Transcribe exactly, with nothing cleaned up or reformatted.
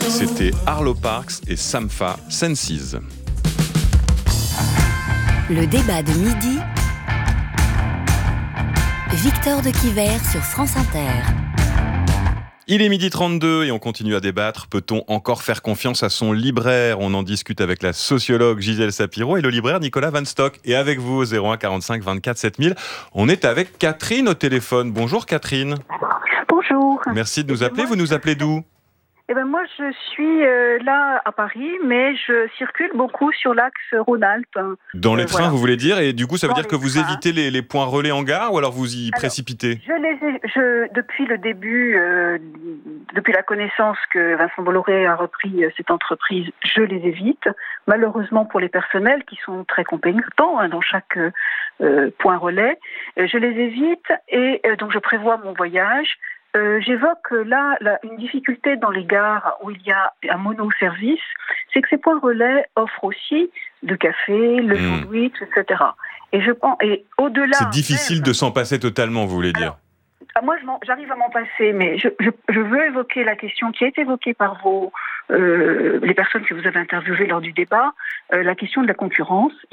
C'était Arlo Parks et Sampha Senses. Le débat de midi, Victor de Quiver sur France Inter. Il est midi trente-deux et on continue à débattre. Peut-on encore faire confiance à son libraire ? On en discute avec la sociologue Gisèle Sapiro et le libraire Nicolas Van Stock. Et avec vous au zéro un quarante-cinq vingt-quatre sept mille, on est avec Catherine au téléphone. Bonjour Catherine. Bonjour. Merci de nous appeler. Vous nous appelez d'où ? Eh ben moi, je suis euh, là à Paris, mais je circule beaucoup sur l'axe Rhône-Alpes. Dans les Euh, trains, voilà. vous voulez dire ? Et du coup, ça veut Dans dire que les vous trains. évitez les, les points relais en gare ou alors vous y Alors, précipitez ? Je les ai, je, depuis le début, euh, depuis la connaissance que Vincent Bolloré a repris euh, cette entreprise, je les évite. Malheureusement pour les personnels qui sont très compétents hein, dans chaque euh, point relais, euh, je les évite et euh, donc je prévois mon voyage. Euh, j'évoque là, là une difficulté dans les gares où il y a un monoservice, c'est que ces points relais offrent aussi le café, le Mmh. sandwich, et cetera. Et je pense, et au-delà. C'est difficile même, de s'en passer totalement, vous voulez dire ? Alors, ah, moi, je m'en- j'arrive à m'en passer, mais je, je, je veux évoquer la question qui a été évoquée par vos, euh, les personnes que vous avez interviewées lors du débat, euh, la question de la concurrence.